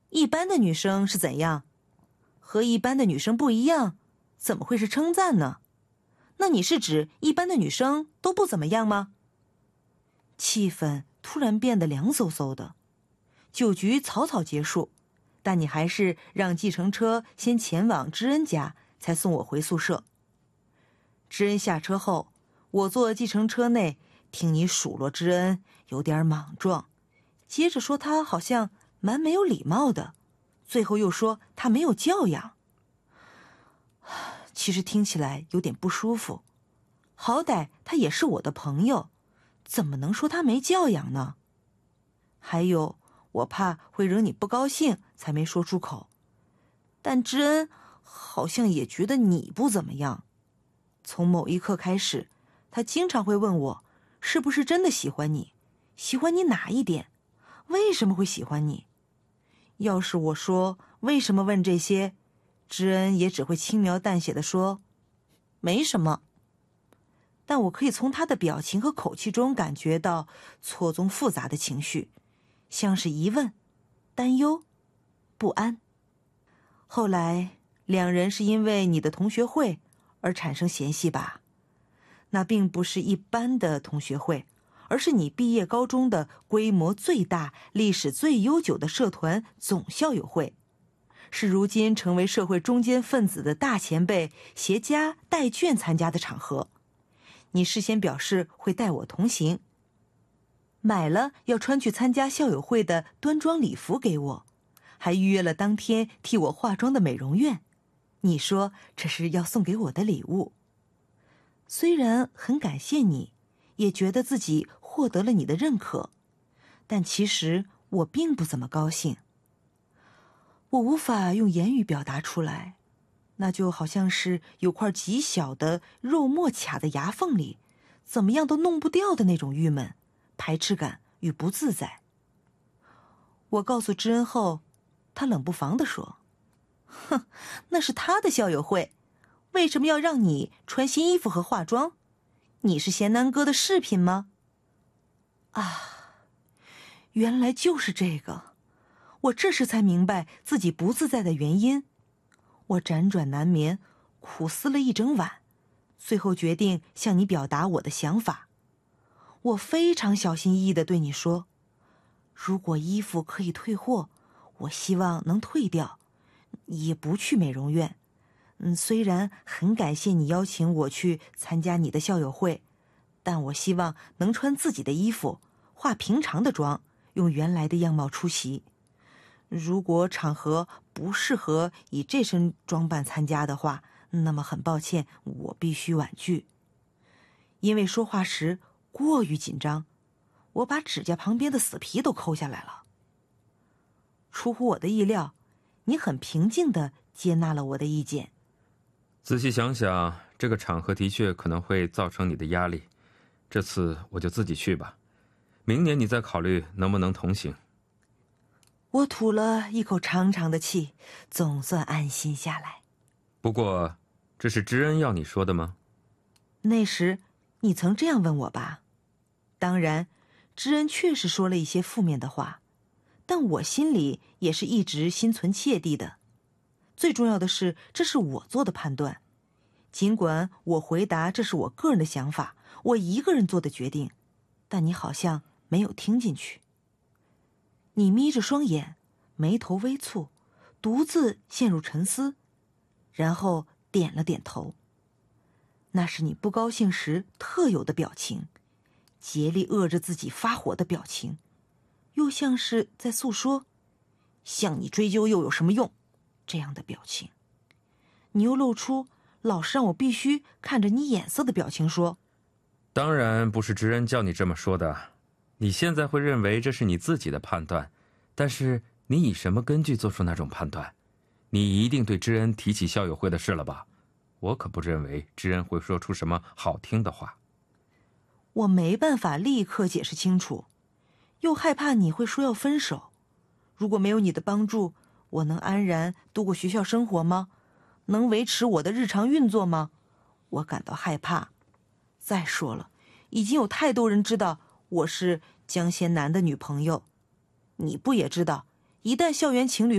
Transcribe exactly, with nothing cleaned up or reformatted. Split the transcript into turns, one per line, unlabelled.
一般的女生是怎样？和一般的女生不一样，怎么会是称赞呢？那你是指一般的女生都不怎么样吗？气氛突然变得凉飕飕的，酒局草草结束，但你还是让计程车先前往知恩家，才送我回宿舍。知恩下车后，我坐计程车内，听你数落知恩有点莽撞，接着说他好像蛮没有礼貌的，最后又说他没有教养。其实听起来有点不舒服，好歹他也是我的朋友，怎么能说他没教养呢？还有，我怕会惹你不高兴，才没说出口。但知恩好像也觉得你不怎么样。从某一刻开始，他经常会问我，是不是真的喜欢你？喜欢你哪一点？为什么会喜欢你？要是我说为什么问这些，知恩也只会轻描淡写地说，没什么。但我可以从他的表情和口气中感觉到错综复杂的情绪，像是疑问、担忧、不安。后来两人是因为你的同学会而产生嫌隙吧？那并不是一般的同学会，而是你毕业高中的规模最大、历史最悠久的社团总校友会，是如今成为社会中坚分子的大前辈携家带眷参加的场合。你事先表示会带我同行，买了要穿去参加校友会的端庄礼服给我，还预约了当天替我化妆的美容院。你说这是要送给我的礼物。虽然很感谢你，也觉得自己获得了你的认可，但其实我并不怎么高兴。我无法用言语表达出来，那就好像是有块极小的肉末卡在牙缝里，怎么样都弄不掉的那种郁闷、排斥感与不自在。我告诉知恩后，他冷不防地说，哼，那是他的校友会，为什么要让你穿新衣服和化妆？你是贤南哥的饰品吗？啊，原来就是这个。我这时才明白自己不自在的原因。我辗转难眠，苦思了一整晚，最后决定向你表达我的想法。我非常小心翼翼地对你说，如果衣服可以退货，我希望能退掉，也不去美容院。嗯，虽然很感谢你邀请我去参加你的校友会，但我希望能穿自己的衣服，化平常的妆，用原来的样貌出席。如果场合不适合以这身装扮参加的话，那么很抱歉，我必须婉拒。因为说话时过于紧张，我把指甲旁边的死皮都抠下来了。出乎我的意料，你很平静地接纳了我的意见。
仔细想想，这个场合的确可能会造成你的压力，这次我就自己去吧，明年你再考虑能不能同行。
我吐了一口长长的气，总算安心下来。
不过，这是知恩要你说的吗？
那时你曾这样问我吧？当然，知恩确实说了一些负面的话，但我心里也是一直心存芥蒂的。最重要的是，这是我做的判断。尽管我回答这是我个人的想法，我一个人做的决定，但你好像没有听进去。你眯着双眼，眉头微蹙，独自陷入沉思，然后点了点头。那是你不高兴时特有的表情，竭力遏制自己发火的表情，又像是在诉说，向你追究又有什么用？这样的表情。你又露出老是让我必须看着你眼色的表情说，
当然不是知恩叫你这么说的，你现在会认为这是你自己的判断，但是你以什么根据做出那种判断？你一定对知恩提起校友会的事了吧？我可不认为知恩会说出什么好听的话。
我没办法立刻解释清楚，又害怕你会说要分手。如果没有你的帮助，我能安然度过学校生活吗？能维持我的日常运作吗？我感到害怕。再说了，已经有太多人知道我是江贤南的女朋友。你不也知道，一旦校园情侣